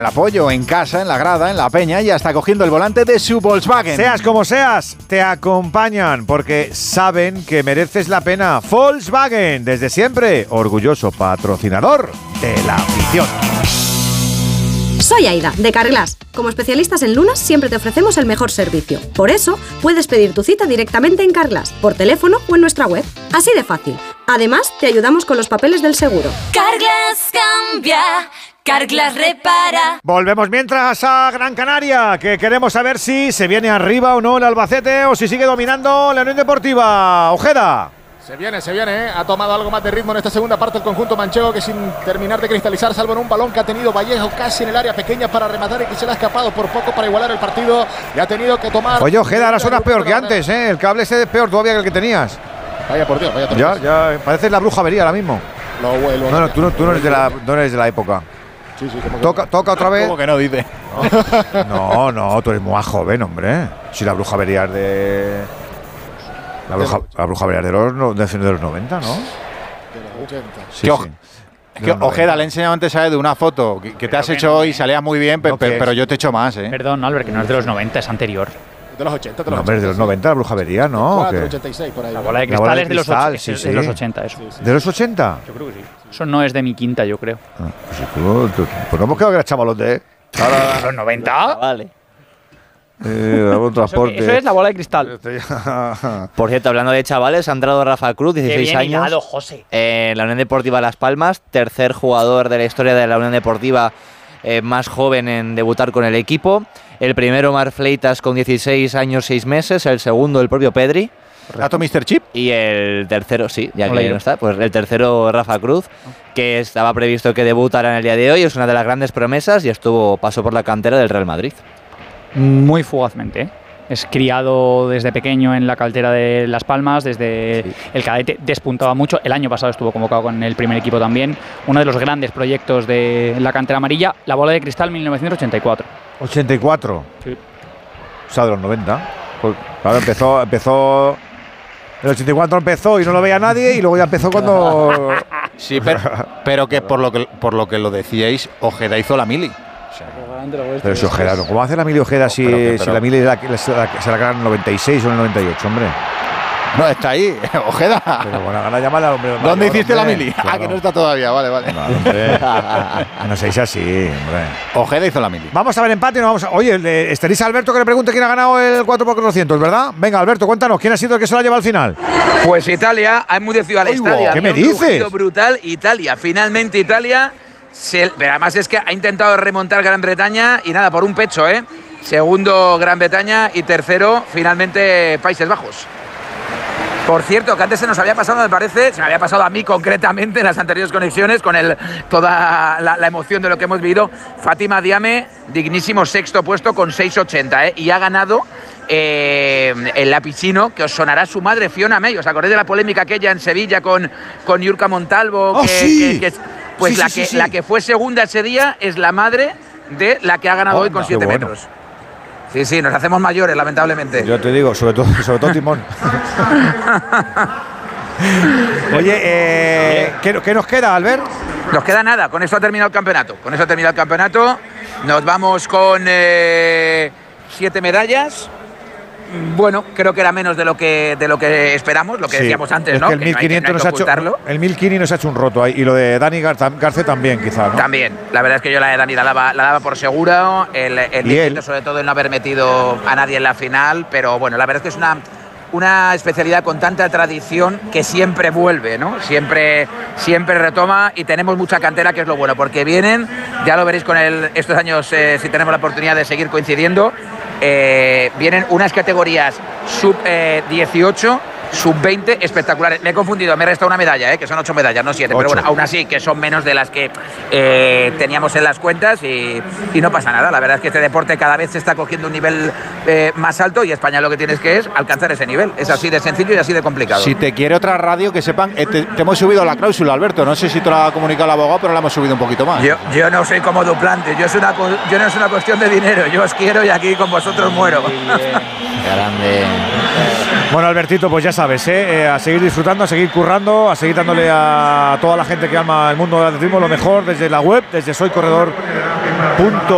El apoyo en casa, en la grada, en la peña y hasta cogiendo el volante de su Volkswagen. Seas como seas, te acompañan porque saben que mereces la pena. Volkswagen, desde siempre, orgulloso patrocinador de la afición. Soy Aida, de Carglass. Como especialistas en lunas, siempre te ofrecemos el mejor servicio. Por eso, puedes pedir tu cita directamente en Carglass, por teléfono o en nuestra web. Así de fácil. Además, te ayudamos con los papeles del seguro. Carglass cambia, Carglass repara. Volvemos mientras a Gran Canaria, que queremos saber si se viene arriba o no el Albacete o si sigue dominando la Unión Deportiva. Ojeda. Se viene, ha tomado algo más de ritmo en esta segunda parte el conjunto manchego, que sin terminar de cristalizar, salvo en un balón que ha tenido Vallejo casi en el área pequeña para rematar y que se le ha escapado por poco para igualar el partido y ha tenido que tomar... Oye, Ojeda, ahora suenas peor que antes, ¿eh? El cable ese es peor todavía que el que tenías. Vaya por Dios, vaya por Dios. Ya, pareces la bruja avería ahora mismo. Lo vuelvo. No, tú no eres de la época. Sí, toca otra vez. ¿Cómo que no dice? No, tú eres muy joven, hombre. Si la bruja avería es de... La bruja avería de los 90, ¿no? De los 80. Sí, Es que Ojeda le he enseñado antes de una foto que te has hecho hoy, salía muy bien, pero yo te echo más, ¿eh? Perdón, Albert, que no es de los 90, es anterior. De los 80, No, hombre, de los 90 la bruja avería, ¿no? 4, 86 por ahí. La bola de La bola cristal de es de los, cristal, es sí. de los 80, eso. Sí. ¿De los 80? Yo creo que sí. Eso no es de mi quinta, yo creo. Pues no hemos quedado que eras chavalote, ¿eh? ¿Los 90? Vale. Transporte. Eso es la bola de cristal. Por cierto, hablando de chavales, ha entrado Rafa Cruz, 16 Qué bien años. hilado, José. En la Unión Deportiva Las Palmas, tercer jugador de la historia de la Unión Deportiva más joven en debutar con el equipo. El primero, Omar Fleitas, con 16 años 6 meses. El segundo, el propio Pedri. ¿Dato Mr. Chip? Y el tercero, sí, ya Hola, que yo. no está, pues el tercero, Rafa Cruz, que estaba previsto que debutara en el día de hoy. Es una de las grandes promesas y pasó por la cantera del Real Madrid. Muy fugazmente, ¿eh? Es criado desde pequeño en la cantera de Las Palmas, desde el cadete despuntaba mucho. El año pasado estuvo convocado con el primer equipo también. Uno de los grandes proyectos de la cantera amarilla, la bola de cristal 1984. 84. Sí. O sea, de los 90. Pues, claro, empezó. El 84 empezó y no lo veía nadie, y luego ya empezó cuando. Sí, pero que por lo que lo decíais, Ojeda hizo la mili. Pero si Ojeda, ¿no? ¿Cómo va a hacer la mili Ojeda si la mili se la ganan en el 96 o en el 98, hombre? No, está ahí, Ojeda. Pero bueno, gana llamarle al hombre. ¿Dónde hiciste la hombre? mili? Claro. Ah, que no está todavía, vale. No, hombre. No seáis así, hombre. Ojeda hizo la mili. Vamos a ver empate. No vamos a... Oye, estaréis a Alberto que le pregunte quién ha ganado el 4x400, ¿verdad? Venga, Alberto, cuéntanos, ¿quién ha sido el que se la lleva al final? Pues Italia, ha enmudecido al estadio. ¿qué me Había un dices? rugido brutal, Italia. Finalmente Italia, pero además es que ha intentado remontar Gran Bretaña y nada, por un pecho, ¿eh? Segundo Gran Bretaña y tercero, finalmente, Países Bajos. Por cierto, que antes se nos había pasado, me parece, se me había pasado a mí concretamente en las anteriores conexiones, con toda la emoción de lo que hemos vivido. Fátima Diame, dignísimo sexto puesto con 6.80, ¿eh? Y ha ganado el lapicino, que os sonará su madre, Fiona May. ¿Os acordáis de la polémica aquella en Sevilla con Yurka Montalvo? ¡Oh, sí! Pues Sí. la que fue segunda ese día es la madre de la que ha ganado hoy con 7 bueno. metros. Sí, nos hacemos mayores, lamentablemente. Yo te digo, sobre todo Timón. Oye, ¿qué nos queda, Albert? Nos queda nada, con eso ha terminado el campeonato. Nos vamos con 7 medallas. Bueno, creo que era menos de lo que esperamos, lo que decíamos antes, ¿no? Que el 1500 nos ha hecho, el 1500 nos ha hecho un roto ahí, y lo de Dani Garce también, quizá, ¿no? También, la verdad es que yo la de Dani la daba por seguro, el 1500 sobre todo el no haber metido a nadie en la final, pero bueno, la verdad es que es una especialidad con tanta tradición que siempre vuelve, ¿no? Siempre retoma, y tenemos mucha cantera, que es lo bueno, porque vienen, ya lo veréis con estos años, si tenemos la oportunidad de seguir coincidiendo, vienen unas categorías sub-18, sub-20 espectaculares. Me he confundido, me he restado una medalla, que son 8 medallas, no 7, pero bueno, aún así, que son menos de las que teníamos en las cuentas, y no pasa nada. La verdad es que este deporte cada vez se está cogiendo un nivel más alto, y España lo que tienes que es alcanzar ese nivel. Es así de sencillo y así de complicado. Si te quiere otra radio, que sepan, te hemos subido la cláusula, Alberto. No sé si te lo ha comunicado el abogado, pero la hemos subido un poquito más. Yo no soy como Duplante, yo no es una cuestión de dinero, yo os quiero y aquí con vosotros muero. Grande. Bueno, Albertito, pues ya sabes, a seguir disfrutando, a seguir currando, a seguir dándole a toda la gente que ama el mundo del atletismo lo mejor desde la web, desde soycorredor.com.